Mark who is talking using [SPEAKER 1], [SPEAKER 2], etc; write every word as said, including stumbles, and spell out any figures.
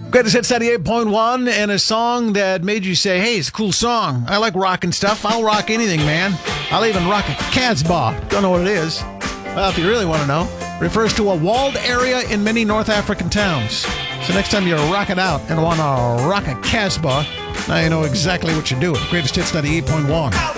[SPEAKER 1] Greatest Hits ninety-eight point one, and a song that made you say, hey, it's a cool song. I like rocking stuff. I'll rock anything, man. I'll even rock a Casbah. Don't know what it is. Well, if you really want to know, refers to a walled area in many North African towns. So next time you're rocking out and want to rock a Casbah, now you know exactly what you're doing. Greatest Hits ninety-eight point one.